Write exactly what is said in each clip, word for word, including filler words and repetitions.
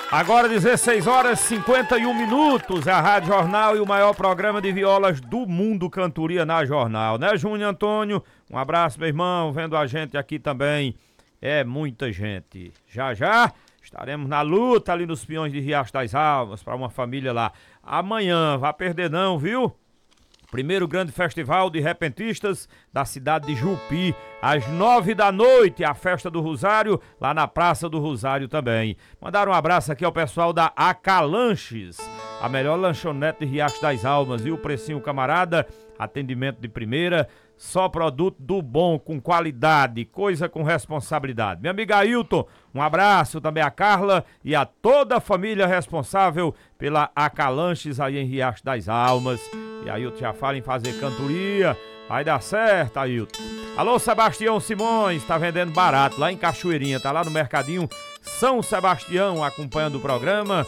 Agora dezesseis horas e cinquenta e um minutos, a Rádio Jornal e o maior programa de violas do mundo, Cantoria na Jornal, né, Júnior Antônio? Um abraço, meu irmão, vendo a gente aqui também, é muita gente. Já já estaremos na luta ali nos Peões de Riacho das Almas, para uma família lá. Amanhã, vá perder não, viu? Primeiro grande festival de repentistas da cidade de Jupi, às nove da noite, a festa do Rosário, lá na Praça do Rosário também. Mandar um abraço aqui ao pessoal da Acalanches, a melhor lanchonete de Riacho das Almas, e o precinho camarada, atendimento de primeira, só produto do bom, com qualidade, coisa com responsabilidade. Minha amiga Ailton, um abraço também a Carla e a toda a família responsável pela Acalanches aí em Riacho das Almas. E Ailton já fala em fazer cantoria, vai dar certo, Ailton. Alô, Sebastião Simões, tá vendendo barato lá em Cachoeirinha, tá lá no Mercadinho São Sebastião, acompanhando o programa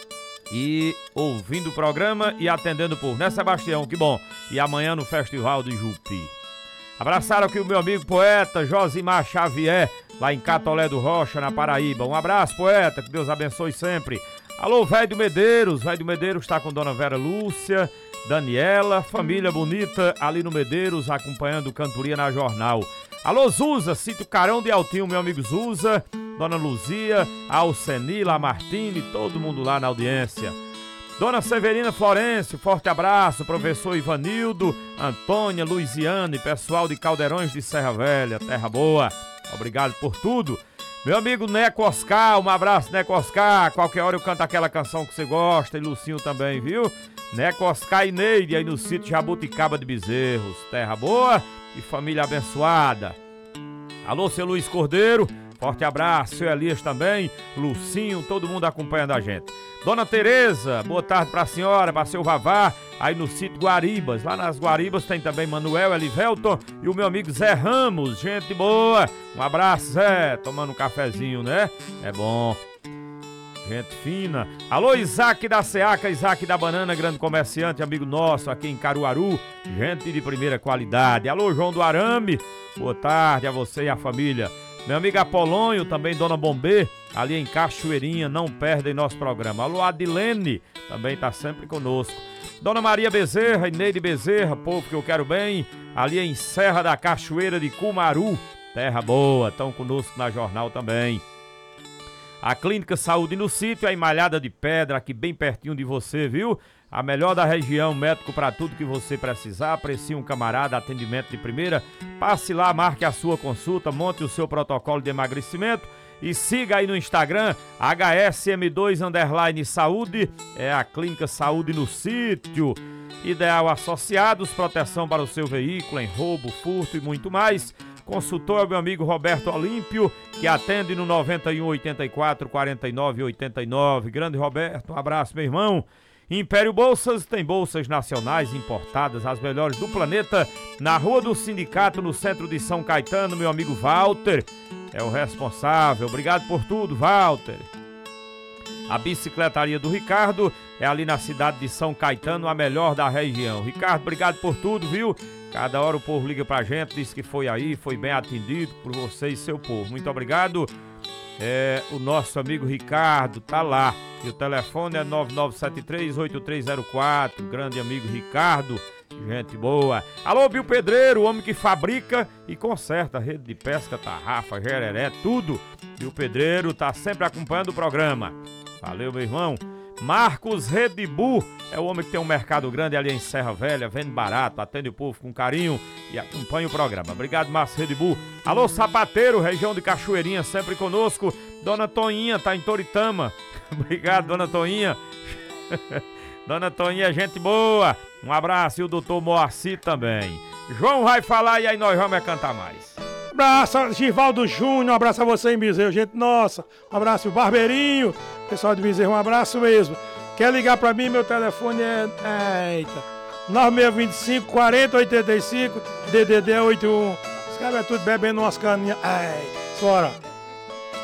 e ouvindo o programa e atendendo o povo, né, Sebastião? Que bom. E amanhã no Festival de Jupi. Abraçaram aqui o meu amigo poeta Josimar Xavier, lá em Catolé do Rocha, na Paraíba. Um abraço, poeta, que Deus abençoe sempre. Alô, velho do Medeiros, velho do Medeiros está com Dona Vera Lúcia, Daniela, família bonita ali no Medeiros, acompanhando Cantoria na Jornal. Alô, Zuza, sítio Carão de Altinho, meu amigo Zuza, Dona Luzia, Alcenila, Martini, todo mundo lá na audiência. Dona Severina Florencio, forte abraço, professor Ivanildo, Antônia, Luiziane, pessoal de Caldeirões de Serra Velha, terra boa, obrigado por tudo. Meu amigo Neco Oscar, um abraço, Neco Oscar, qualquer hora eu canto aquela canção que você gosta, e Lucinho também, viu? Neco Oscar e Neide, aí no sítio Jabuticaba de Bezerros, terra boa e família abençoada. Alô, seu Luiz Cordeiro, forte abraço, seu Elias também, Lucinho, todo mundo acompanhando a gente. Dona Tereza, boa tarde pra senhora, pra seu Vavá, aí no sítio Guaribas. Lá nas Guaribas tem também Manuel Elivelton e o meu amigo Zé Ramos, gente boa. Um abraço, Zé, tomando um cafezinho, né? É bom. Gente fina. Alô, Isaac da Seaca, Isaac da Banana, grande comerciante, amigo nosso aqui em Caruaru. Gente de primeira qualidade. Alô, João do Arame, boa tarde a você e a família. Meu amigo Apolônio, também Dona Bombê, ali em Cachoeirinha, não perdem nosso programa. Alô, Adilene, também tá sempre conosco. Dona Maria Bezerra, Neide Bezerra, povo que eu quero bem, ali em Serra da Cachoeira de Cumaru, terra boa, estão conosco na Jornal também. A Clínica Saúde no Sítio, a Emalhada de Pedra, aqui bem pertinho de você, viu? A melhor da região, médico para tudo que você precisar, aprecie um camarada, atendimento de primeira. Passe lá, marque a sua consulta, monte o seu protocolo de emagrecimento e siga aí no Instagram, H S M dois underline saúde, é a Clínica Saúde no Sítio. Ideal Associados, proteção para o seu veículo em roubo, furto e muito mais. Consultor é meu amigo Roberto Olímpio, que atende no noventa e um, oitenta e quatro, quarenta e nove, oitenta e nove. Grande Roberto, um abraço, meu irmão. Império Bolsas tem bolsas nacionais importadas, as melhores do planeta, na Rua do Sindicato, no centro de São Caetano. Meu amigo Walter é o responsável. Obrigado por tudo, Walter. A bicicletaria do Ricardo é ali na cidade de São Caetano, a melhor da região. Ricardo, obrigado por tudo, viu? Cada hora o povo liga pra gente, diz que foi aí, foi bem atendido por você e seu povo. Muito obrigado. É, o nosso amigo Ricardo tá lá e o telefone é nove nove sete três, oito três zero quatro. Grande amigo Ricardo, gente boa. Alô, Bill Pedreiro, o homem que fabrica e conserta rede de pesca, tarrafa, gereré, tudo. Bill Pedreiro tá sempre acompanhando o programa. Valeu, meu irmão. Marcos Redibu é o homem que tem um mercado grande ali em Serra Velha, vende barato, atende o povo com carinho e acompanha o programa. Obrigado, Marcos Redibu. Alô, Sapateiro, região de Cachoeirinha, sempre conosco. Dona Toinha tá em Toritama. Obrigado, Dona Toinha. Dona Toinha, gente boa. Um abraço e o doutor Moacir também. João vai falar e aí nós vamos é cantar mais. Um abraço, Givaldo Júnior, um abraço a você em Bezerro, gente nossa. Um abraço, Barbeirinho, pessoal de Bezerro, um abraço mesmo. Quer ligar pra mim, meu telefone é... Eita, nove seis dois cinco, quarenta, oitenta e cinco, D D D oitenta e um. Os caras é tudo bebendo umas caninhas. Eita, fora.